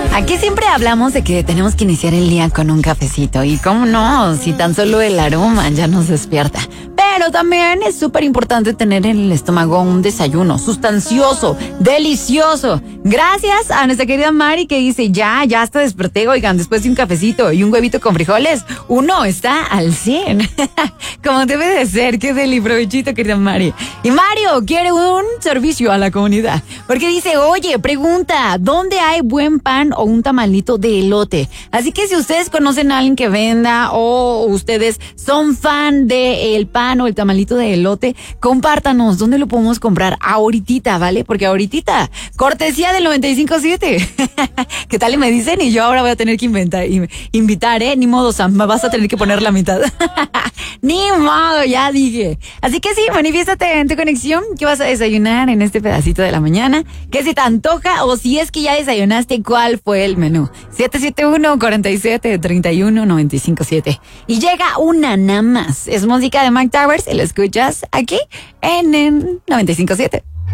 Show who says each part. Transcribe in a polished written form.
Speaker 1: Aquí siempre hablamos de que tenemos que iniciar el día con un cafecito. Y cómo no, si tan solo el aroma ya nos despierta. Pero también es súper importante tener en el estómago un desayuno sustancioso, delicioso. Gracias a nuestra querida Mari que dice, ya hasta desperté, oigan, después de un cafecito y un huevito con frijoles, uno está al 100. Como debe de ser, qué deli, provechito, querida Mari. Y Mario quiere un servicio a la comunidad, porque dice, oye, pregunta, ¿dónde hay buen pan o un tamalito de elote? Así que si ustedes conocen a alguien que venda o ustedes son fan del pan o el tamalito de elote, compártanos dónde lo podemos comprar ahorita, ¿vale? Porque ahorita, cortesía del 95.7. ¿Qué tal? Y me dicen, y yo ahora voy a tener que invitar, Ni modo, Sam, me vas a tener que poner la mitad. Ni modo, ya dije. Así que sí, manifiéstate en tu conexión. ¿Qué vas a desayunar en este pedacito de la mañana? ¿Qué se te antoja? O si es que ya desayunaste, ¿cuál fue el menú? 771-47-31-957. Y llega una nada más. Es música de Mike Towers y lo escuchas aquí en el 95.7.